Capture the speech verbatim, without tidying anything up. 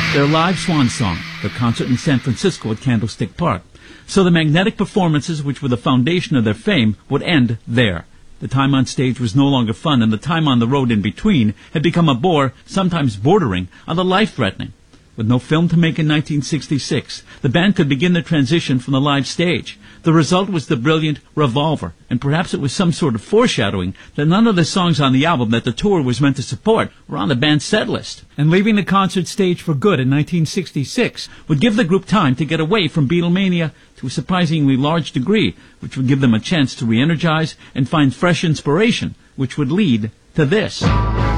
their live swan song, their concert in San Francisco at Candlestick Park. So the magnetic performances, which were the foundation of their fame, would end there. The time on stage was no longer fun, and the time on the road in between had become a bore, sometimes bordering on the life-threatening. With no film to make in nineteen sixty-six, the band could begin the transition from the live stage. The result was the brilliant Revolver, and perhaps it was some sort of foreshadowing that none of the songs on the album that the tour was meant to support were on the band's set list. And leaving the concert stage for good in nineteen sixty-six would give the group time to get away from Beatlemania to a surprisingly large degree, which would give them a chance to re-energize and find fresh inspiration, which would lead to this.